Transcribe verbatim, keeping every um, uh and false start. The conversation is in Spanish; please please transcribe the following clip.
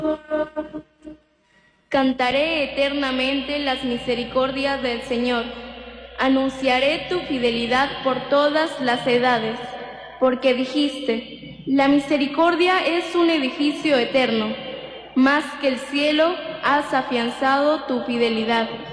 Cantaré eternamente las misericordias del Señor. Anunciaré tu fidelidad por todas las edades, porque dijiste, la misericordia es un edificio eterno. Más que el cielo has afianzado tu fidelidad.